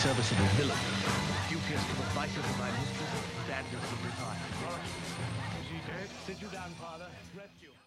serviceable villain, duteous to the vices of my mistress, standards of retire. Is he dead? Sit you down, Father. Rest you.